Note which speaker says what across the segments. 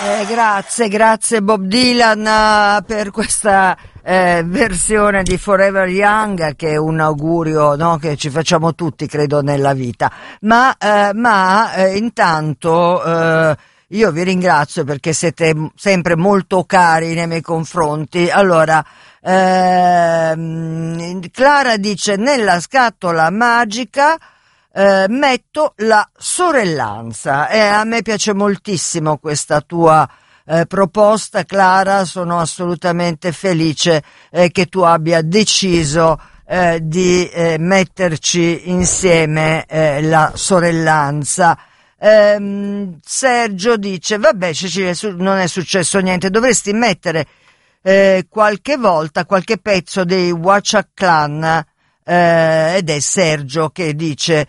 Speaker 1: Grazie Bob Dylan per questa versione di Forever Young, che è un augurio, no, che ci facciamo tutti, credo, nella vita. Ma intanto io vi ringrazio perché siete sempre molto cari nei miei confronti. Allora, Clara dice: nella scatola magica metto la sorellanza, e a me piace moltissimo questa tua proposta, Clara. Sono assolutamente felice che tu abbia deciso di metterci insieme la sorellanza. Sergio dice: vabbè Cecilia, non è successo niente, dovresti mettere qualche volta qualche pezzo dei Watcha Clan, ed è Sergio che dice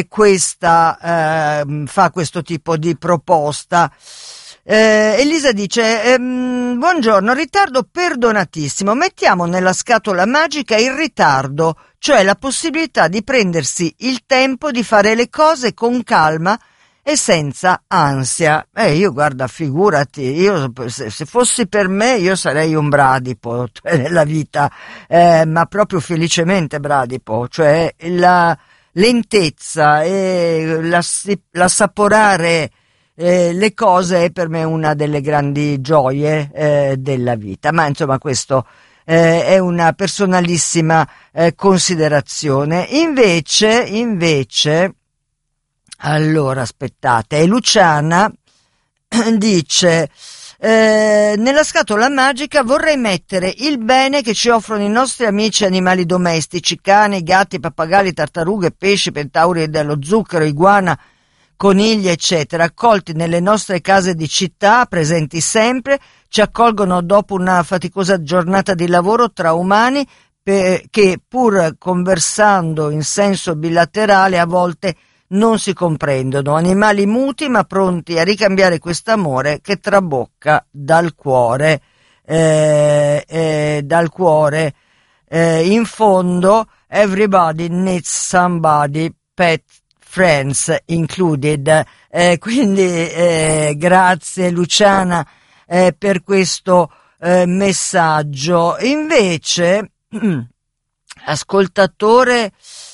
Speaker 1: fa questo tipo di proposta. Elisa dice: buongiorno, ritardo perdonatissimo, mettiamo nella scatola magica il ritardo, cioè la possibilità di prendersi il tempo di fare le cose con calma e senza ansia. Io guarda, figurati, io se fossi per me io sarei un bradipo, cioè, nella vita, ma proprio felicemente bradipo, cioè la lentezza e l'assaporare le cose è per me una delle grandi gioie della vita. Ma insomma, questo è una personalissima considerazione. Invece allora aspettate, Luciana dice: nella scatola magica vorrei mettere il bene che ci offrono i nostri amici animali domestici, cani, gatti, pappagalli, tartarughe, pesci, pentauri dello zucchero, iguana, conigli, eccetera, accolti nelle nostre case di città, presenti sempre, ci accolgono dopo una faticosa giornata di lavoro tra umani che, pur conversando in senso bilaterale, a volte non si comprendono, animali muti ma pronti a ricambiare quest'amore che trabocca dal cuore. In fondo, everybody needs somebody, pet friends included. Quindi grazie Luciana per questo messaggio. Invece ascoltatore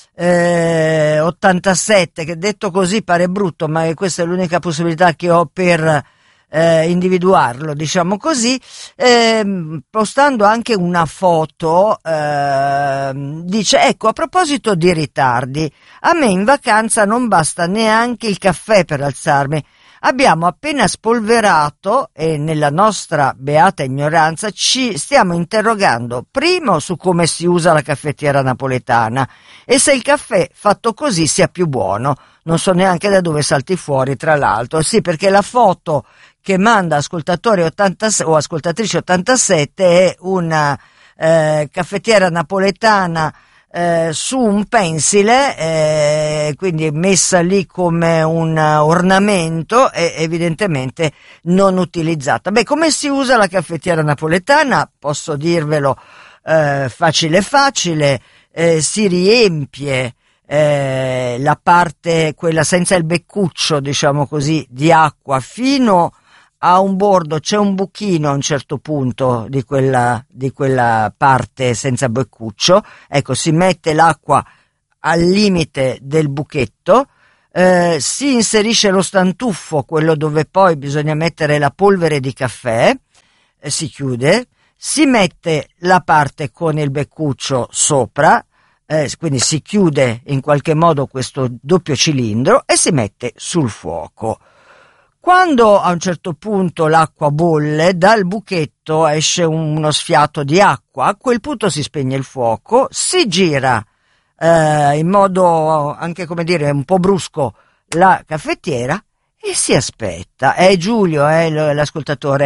Speaker 1: 87, che detto così pare brutto, ma questa è l'unica possibilità che ho per individuarlo, diciamo così, postando anche una foto, dice: ecco, a proposito di ritardi, a me in vacanza non basta neanche il caffè per alzarmi. Abbiamo appena spolverato e nella nostra beata ignoranza ci stiamo interrogando primo su come si usa la caffettiera napoletana e se il caffè fatto così sia più buono. Non so neanche da dove salti fuori, tra l'altro. Sì, perché la foto che manda ascoltatore 86 o ascoltatrice 87 è una caffettiera napoletana su un pensile, quindi messa lì come un ornamento e evidentemente non utilizzata. Beh, come si usa la caffettiera napoletana? Posso dirvelo facile, si riempie la parte, quella senza il beccuccio, diciamo così, di acqua fino a un bordo, c'è un buchino a un certo punto di quella parte senza beccuccio. Ecco, si mette l'acqua al limite del buchetto, si inserisce lo stantuffo, quello dove poi bisogna mettere la polvere di caffè, si chiude, si mette la parte con il beccuccio sopra, quindi si chiude in qualche modo questo doppio cilindro e si mette sul fuoco. Quando a un certo punto l'acqua bolle, dal buchetto esce uno sfiato di acqua, a quel punto si spegne il fuoco, si gira in modo anche, come dire, un po' brusco la caffettiera e si aspetta. È Giulio, l'ascoltatore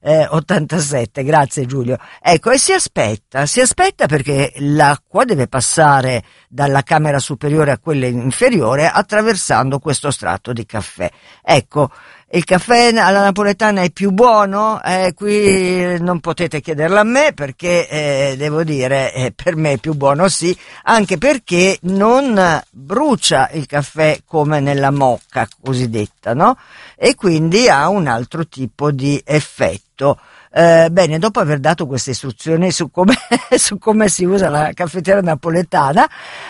Speaker 1: 87, grazie Giulio. Ecco, e si aspetta perché l'acqua deve passare dalla camera superiore a quella inferiore attraversando questo strato di caffè. Ecco, il caffè alla napoletana è più buono? Qui non potete chiederlo a me perché devo dire per me è più buono sì, anche perché non brucia il caffè come nella moka cosiddetta, no? E quindi ha un altro tipo di effetto. Bene, dopo aver dato queste istruzioni su come, su come si usa la caffettiera napoletana,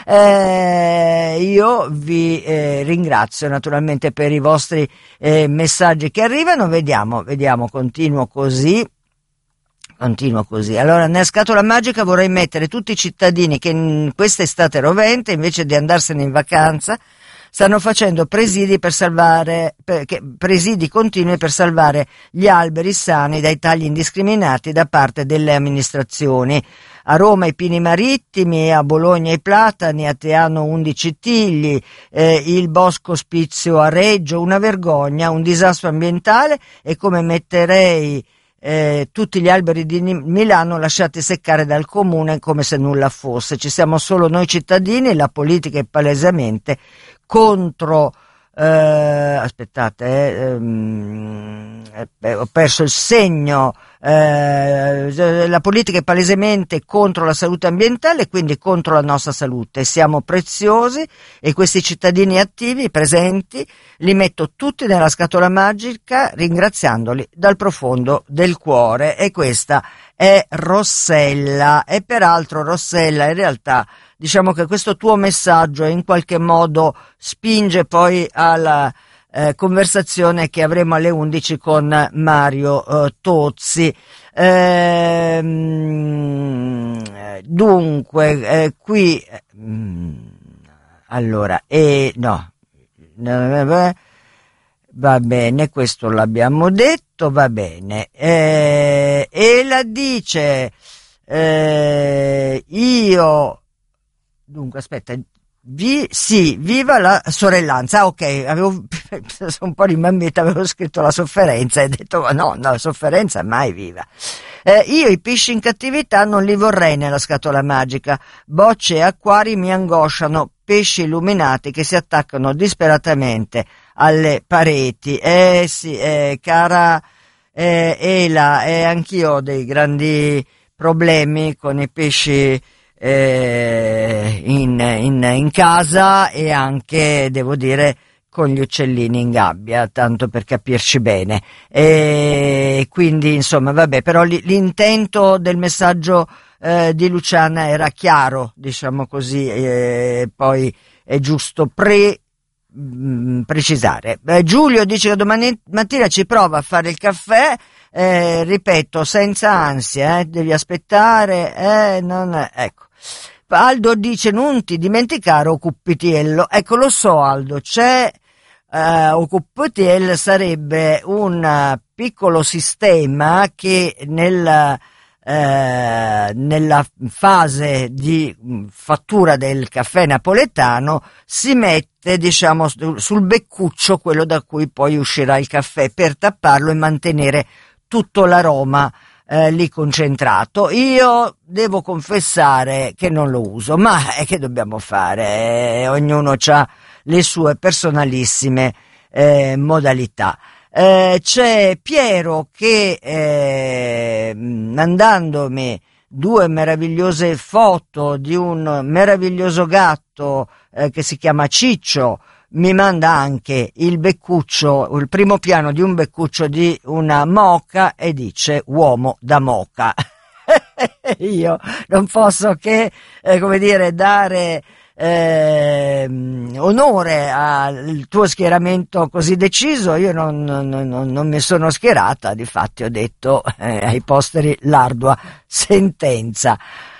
Speaker 1: io vi ringrazio naturalmente per i vostri messaggi che arrivano. Vediamo, continuo così. Allora, nella scatola magica vorrei mettere tutti i cittadini che in questa estate rovente, invece di andarsene in vacanza, stanno facendo presidi continui per salvare gli alberi sani dai tagli indiscriminati da parte delle amministrazioni. A Roma i pini marittimi, a Bologna i platani, a Teano 11 tigli, il bosco spizio a Reggio, una vergogna, un disastro ambientale, e come metterei tutti gli alberi di Milano lasciati seccare dal comune come se nulla fosse. Ci siamo solo noi cittadini, la politica è palesemente contro aspettate, ho perso il segno. La politica è palesemente contro la salute ambientale, quindi contro la nostra salute. Siamo preziosi e questi cittadini attivi presenti li metto tutti nella scatola magica, ringraziandoli dal profondo del cuore. E questa è Rossella. E peraltro, Rossella, in realtà diciamo che questo tuo messaggio in qualche modo spinge poi alla conversazione che avremo alle 11 con Mario Tozzi. Dunque, qui allora, no, va bene, questo l'abbiamo detto, va bene. E la dice io, dunque aspetta, viva la sorellanza. Ok, avevo sono un po' rimambita, avevo scritto la sofferenza e ho detto no, la sofferenza mai viva. Io i pesci in cattività non li vorrei nella scatola magica. Bocce e acquari mi angosciano, pesci illuminati che si attaccano disperatamente alle pareti. Sì, cara Ela, anch'io ho dei grandi problemi con i pesci in casa, e anche, devo dire, con gli uccellini in gabbia, tanto per capirci bene. E quindi insomma vabbè, però l'intento del messaggio di Luciana era chiaro, diciamo così, poi è giusto precisare. Giulio dice che domani mattina ci prova a fare il caffè, ripeto, senza ansia, devi aspettare, ecco. Aldo dice non ti dimenticare Occupitiello. Ecco, lo so Aldo, c'è Occupitiello sarebbe un piccolo sistema che nella fase di fattura del caffè napoletano si mette, diciamo, sul beccuccio, quello da cui poi uscirà il caffè, per tapparlo e mantenere tutto l'aroma lì concentrato. Io devo confessare che non lo uso, ma che dobbiamo fare? Ognuno ha le sue personalissime modalità. C'è Piero che mandandomi 2 meravigliose foto di un meraviglioso gatto che si chiama Ciccio, mi manda anche il beccuccio, il primo piano di un beccuccio di una moka e dice uomo da moka. Io non posso che, come dire, dare onore al tuo schieramento così deciso. Io non mi sono schierata, difatti ho detto ai posteri l'ardua sentenza.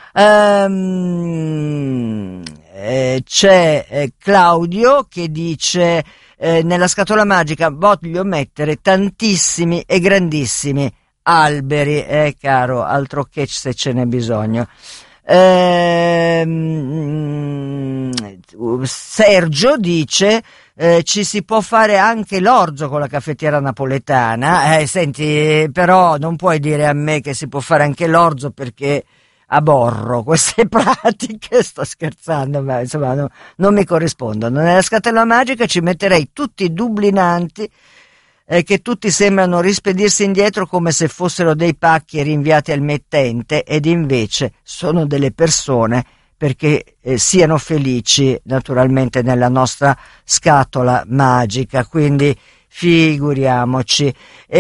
Speaker 1: C'è Claudio che dice nella scatola magica voglio mettere tantissimi e grandissimi alberi, caro, altro che se ce n'è bisogno. Sergio dice ci si può fare anche l'orzo con la caffettiera napoletana. Senti, però non puoi dire a me che si può fare anche l'orzo perché aborro queste pratiche, sto scherzando, ma insomma non mi corrispondono. Nella scatola magica ci metterei tutti i dublinanti che tutti sembrano rispedirsi indietro come se fossero dei pacchi rinviati al mittente, ed invece sono delle persone, perché siano felici naturalmente nella nostra scatola magica, quindi figuriamoci.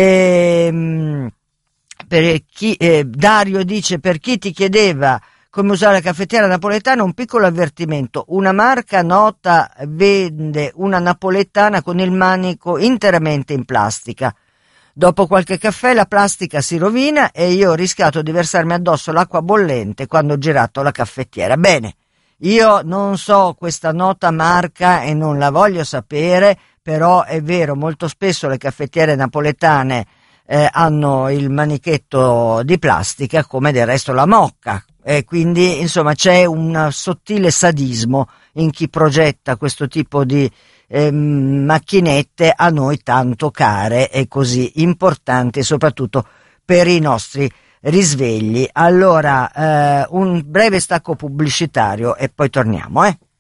Speaker 1: Dario dice: per chi ti chiedeva come usare la caffettiera napoletana, un piccolo avvertimento: una marca nota vende una napoletana con il manico interamente in plastica. Dopo qualche caffè la plastica si rovina e io ho rischiato di versarmi addosso l'acqua bollente quando ho girato la caffettiera. Bene, io non so questa nota marca e non la voglio sapere, però è vero, molto spesso le caffettiere napoletane hanno il manichetto di plastica, come del resto la mocca, e quindi insomma c'è un sottile sadismo in chi progetta questo tipo di macchinette a noi tanto care e così importanti, soprattutto per i nostri risvegli. Allora un breve stacco pubblicitario e poi torniamo,